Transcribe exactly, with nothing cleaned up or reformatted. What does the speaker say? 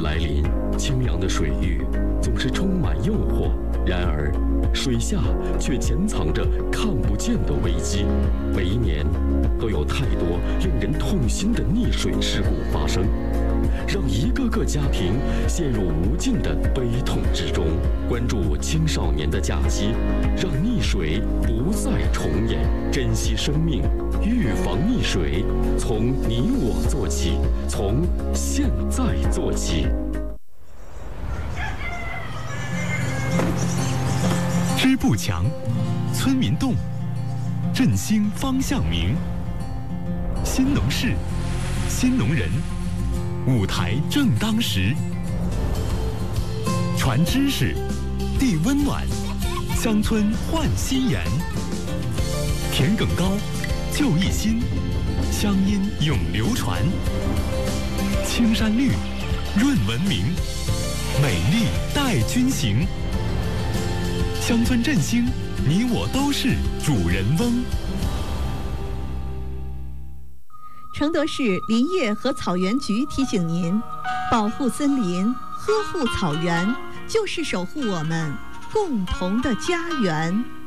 来临，清凉的水域总是充满诱惑，然而水下却潜藏着看不见的危机。每一年都有太多令人痛心的溺水事故发生，让一个个家庭陷入无尽的悲痛之中。关注青少年的假期，让溺水不再重演，珍惜生命，预防溺水，从你我做起，从现在做起。 支部强，村民动，振兴方向明。新农事，新农人，舞台正当时。传知识，递温暖，乡村焕新颜。田埂高，就一心，乡音永流传。青山绿，润文明，美丽带君行。乡村振兴，你我都是主人翁。 承德市林业和草原局提醒您：保护森林，呵护草原，就是守护我们共同的家园。